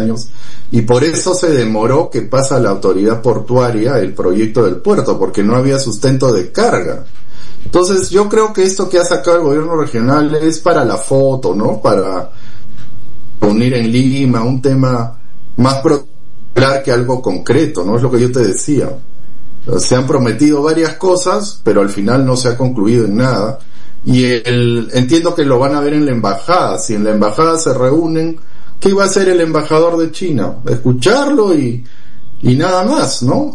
años, y por eso se demoró que pasa a la autoridad portuaria el proyecto del puerto, porque no había sustento de carga. Entonces yo creo que esto que ha sacado el gobierno regional es para la foto, ¿no? Para unir en Lima un tema más protocolar que algo concreto, ¿no? Es lo que yo te decía. Se han prometido varias cosas, pero al final no se ha concluido en nada. Y entiendo que lo van a ver en la embajada. Si en la embajada se reúnen, ¿qué iba a hacer el embajador de China? Escucharlo y nada más, ¿no?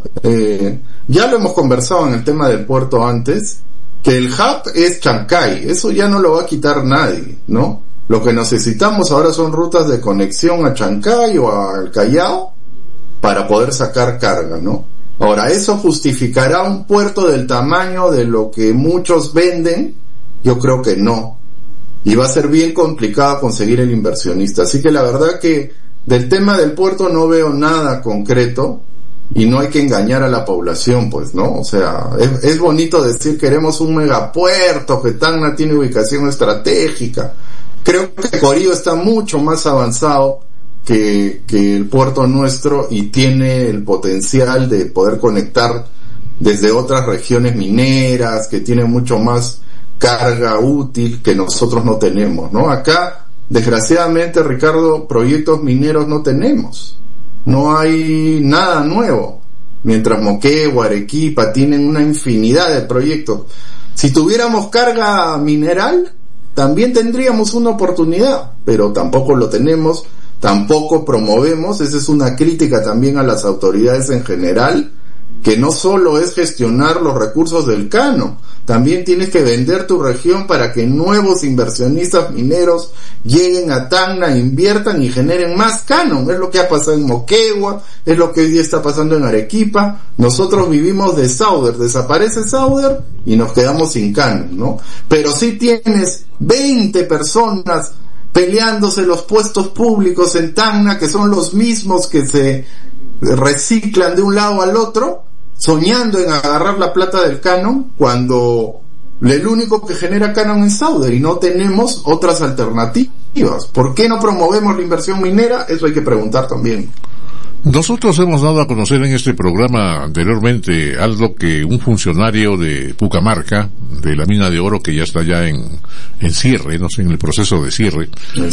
Ya lo hemos conversado en el tema del puerto antes, que el hub es Chancay, eso ya no lo va a quitar nadie, ¿no? Lo que necesitamos ahora son rutas de conexión a Chancay o al Callao para poder sacar carga, ¿no? Ahora, ¿eso justificará un puerto del tamaño de lo que muchos venden? Yo creo que no. Y va a ser bien complicado conseguir el inversionista. Así que la verdad que del tema del puerto no veo nada concreto y no hay que engañar a la población, pues, ¿no? O sea, es bonito decir queremos un megapuerto, que Tacna tiene ubicación estratégica. Creo que Corío está mucho más avanzado que el puerto nuestro y tiene el potencial de poder conectar desde otras regiones mineras, que tiene mucho más carga útil que nosotros no tenemos, ¿no? Acá, desgraciadamente, Ricardo, proyectos mineros no tenemos. No hay nada nuevo. Mientras Moquegua, Arequipa tienen una infinidad de proyectos. Si tuviéramos carga mineral, también tendríamos una oportunidad, pero tampoco lo tenemos, tampoco promovemos. Esa es una crítica también a las autoridades en general, que no solo es gestionar los recursos del canon, también tienes que vender tu región para que nuevos inversionistas mineros lleguen a Tacna, inviertan y generen más canon. Es lo que ha pasado en Moquegua, es lo que hoy día está pasando en Arequipa. Nosotros vivimos de Sauder, desaparece Sauder y nos quedamos sin canon, ¿no? Pero si tienes 20 personas peleándose los puestos públicos en Tacna, que son los mismos que se reciclan de un lado al otro, soñando en agarrar la plata del canon, cuando el único que genera canon es Sauder y no tenemos otras alternativas. ¿Por qué no promovemos la inversión minera? Eso hay que preguntar también. Nosotros hemos dado a conocer en este programa anteriormente, Aldo, que un funcionario de Pucamarca, de la mina de oro, que ya está ya en cierre, no sé, en el proceso de cierre,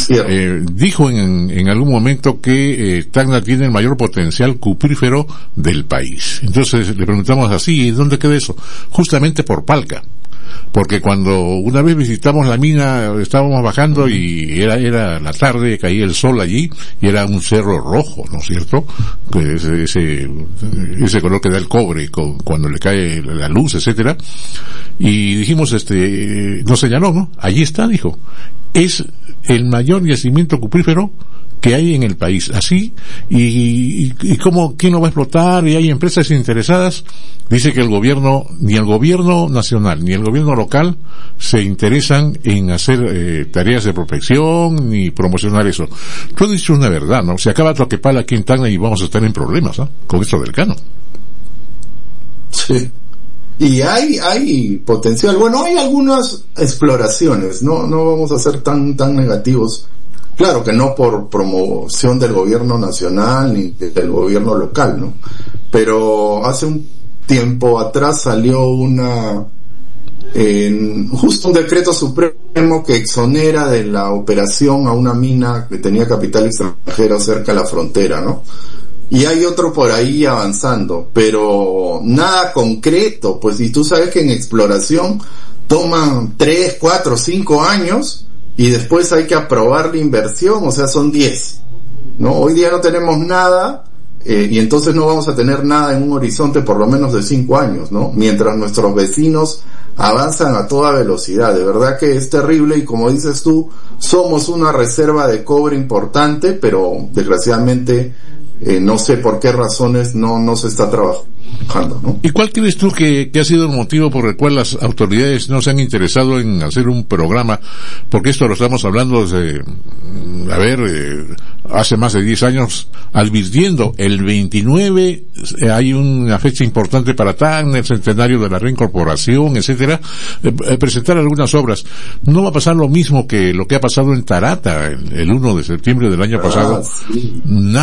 dijo en algún momento que Tacna tiene el mayor potencial cuprífero del país. Entonces le preguntamos así, ¿dónde queda eso? Justamente por Palca. Porque cuando una vez visitamos la mina, estábamos bajando y era la tarde, caía el sol allí y era un cerro rojo, ¿no es cierto? Ese color que da el cobre cuando le cae la luz, etcétera. Y dijimos, nos señaló, ¿no? Allí está, dijo. Es el mayor yacimiento cuprífero que hay en el país, así, y cómo, quién lo va a explotar, y hay empresas interesadas. Dice que ni el gobierno nacional, ni el gobierno local se interesan en hacer tareas de protección, ni promocionar eso. Tú has dicho una verdad, ¿no? Se acaba Tlaquepala aquí en Tacna y vamos a estar en problemas, ¿no? Con esto del canon. Sí. Y hay potencial. Bueno, hay algunas exploraciones, no vamos a ser tan negativos. Claro que no por promoción del gobierno nacional ni del gobierno local, ¿no? Pero hace un tiempo atrás salió justo un decreto supremo que exonera de la operación a una mina que tenía capital extranjero cerca de la frontera, ¿no? Y hay otro por ahí avanzando, pero nada concreto, pues, y tú sabes que en exploración toman 3, 4, 5 años y después hay que aprobar la inversión, o sea, son 10, ¿no? Hoy día no tenemos nada, y entonces no vamos a tener nada en un horizonte por lo menos de 5 años, ¿no? Mientras nuestros vecinos avanzan a toda velocidad. De verdad que es terrible, y como dices tú, somos una reserva de cobre importante, pero desgraciadamente no sé por qué razones no se está trabajando, ¿no? ¿Y cuál crees tú que ha sido el motivo por el cual las autoridades no se han interesado en hacer un programa? Porque esto lo estamos hablando desde, hace más de 10 años, advirtiendo, el 29 hay una fecha importante para Tacna, el centenario de la reincorporación, etcétera, presentar algunas obras. No va a pasar lo mismo que lo que ha pasado en Tarata el 1 de septiembre del año pasado. Sí.